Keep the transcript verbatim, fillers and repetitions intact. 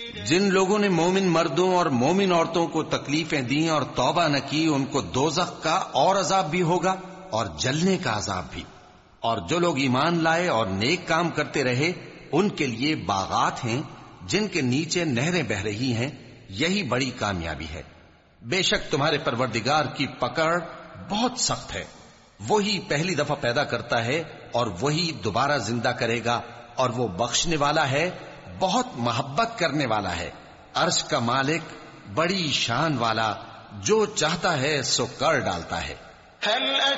जिन लोगों ने मोमिन मर्दों और मोमिन औरतों को तकलीफें दी और तौबा न की, उनको दोज़ख का और अजाब भी होगा और जलने का अजाब भी। और जो लोग ईमान लाए और नेक काम करते रहे, उनके लिए बागात हैं जिनके नीचे नहरें बह रही हैं। यही बड़ी कामयाबी है। बेशक तुम्हारे परवरदिगार की पकड़ बहुत सख्त है। वही पहली दफा पैदा करता है और वही दोबारा जिंदा करेगा, और वो बख्शने वाला है, बहुत मोहब्बत करने वाला है। अर्श का मालिक, बड़ी शान वाला, जो चाहता है सो कर डालता है।